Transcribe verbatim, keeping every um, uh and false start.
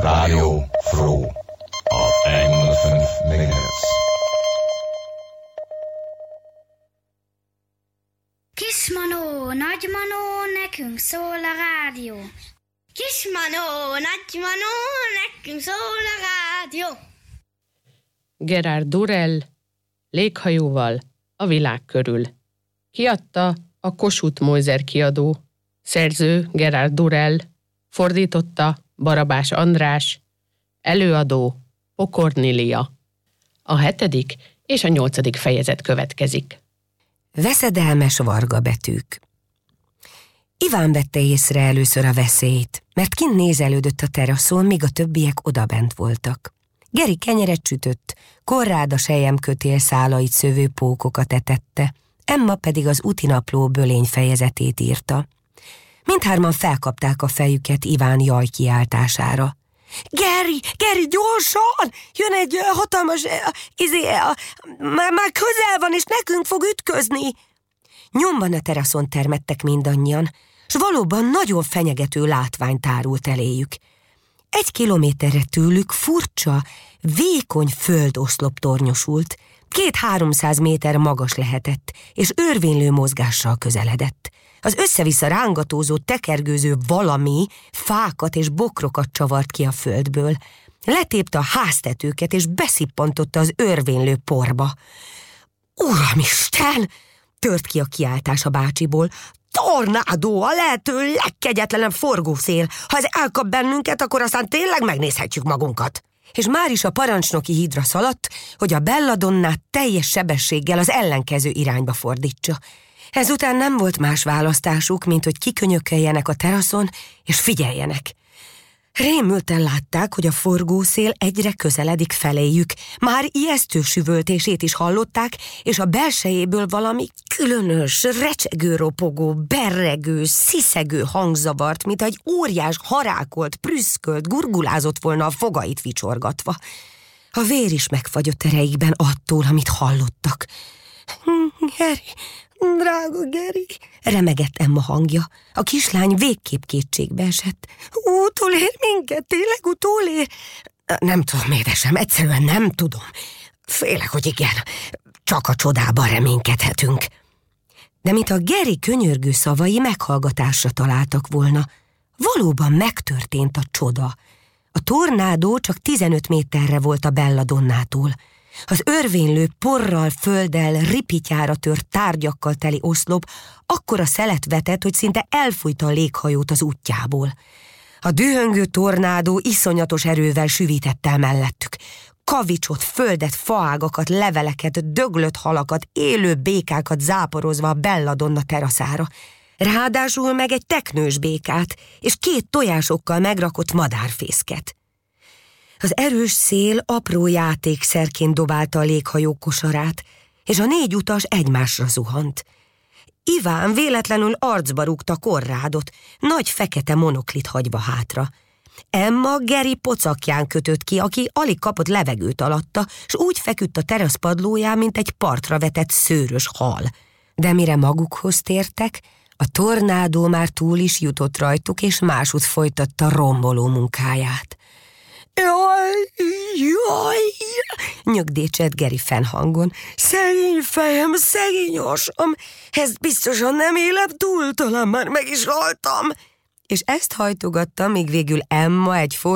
Radio Fro auf honderdvijf megahertz. Kismanó, nagymanó, nekünk szól a rádió. Kismanó, nagymanó, nekünk szól a rádió. Gerard Durrell, Léghajóval a világ körül. Kiadta a Kossuth Moser kiadó. Szerző Gerard Durrell, fordította Barabás András, előadó Pokornilia. A hetedik és a nyolcadik fejezet következik. Veszedelmes varga betűk. Iván vette észre először a veszélyt, mert kint nézelődött a teraszon, míg a többiek odabent voltak. Geri kenyeret sütött, Konrád a selyemkötél szálait szövő pókokat etette, Emma pedig az útinapló bölény fejezetét írta. Mindhárman felkapták a fejüket Iván jaj kiáltására. Geri, Geri, gyorsan! Jön egy uh, hatalmas, uh, izé, uh, már, már közel van, és nekünk fog ütközni! Nyomban a teraszon termettek mindannyian, s valóban nagyon fenyegető látvány tárult eléjük. Egy kilométerre tőlük furcsa, vékony földoszlop tornyosult, két-háromszáz méter magas lehetett, és örvénylő mozgással közeledett. Az össze-vissza rángatózó, tekergőző valami fákat és bokrokat csavart ki a földből. Letépte a háztetőket, és beszippantotta az örvénylő porba. Uramisten! Tört ki a kiáltás a bácsiból. Tornádó, a lehető legkegyetlenebb forgószél. Ha ez elkap bennünket, akkor aztán tényleg megnézhetjük magunkat. És már is a parancsnoki hídra szaladt, hogy a belladonnát teljes sebességgel az ellenkező irányba fordítsa. Ezután nem volt más választásuk, mint hogy kikönyökkeljenek a teraszon, és figyeljenek. Rémülten látták, hogy a forgószél egyre közeledik feléjük. Már ijesztő süvöltését is hallották, és a belsejéből valami különös, recsegő, ropogó, berregő, sziszegő hangzavart, mint egy óriás harákolt, prüszkölt, gurgulázott volna a fogait vicsorgatva. A vér is megfagyott ereikben attól, amit hallottak. Geri, drága Geri, remegett Emma hangja. A kislány végképp kétségbe esett. Utolér minket, tényleg utolér? Nem tudom, édesem, egyszerűen nem tudom. Félek, hogy igen, csak a csodában reménykedhetünk. De mint a Geri könyörgő szavai meghallgatásra találtak volna, valóban megtörtént a csoda. A tornádó csak tizenöt méterre volt a belladonnától. Az örvénylő porral, földdel, ripityára tört tárgyakkal teli oszlop akkora szelet vetett, hogy szinte elfújta a léghajót az útjából. A dühöngő tornádó iszonyatos erővel süvített el mellettük. Kavicsot, földet, faágakat, leveleket, döglött halakat, élő békákat záporozva a belladonna teraszára. Ráadásul meg egy teknős békát, és két tojásokkal megrakott madárfészket. Az erős szél apró játékszerként dobálta a léghajó kosarát, és a négy utas egymásra zuhant. Iván véletlenül arcba rúgta Konrádot, nagy fekete monoklit hagyva hátra. Emma Geri pocakján kötött ki, aki alig kapott levegőt alatta, s úgy feküdt a teraszpadlóján, mint egy partra vetett szőrös hal. De mire magukhoz tértek, a tornádó már túl is jutott rajtuk, és másút folytatta romboló munkáját. Jaj, jaj, nyögdécsett Geri fennhangon. Szegény fejem, szegény orsom, ezt biztosan nem élem túl, talán már meg is haltam. És ezt hajtogatta, míg végül Emma egy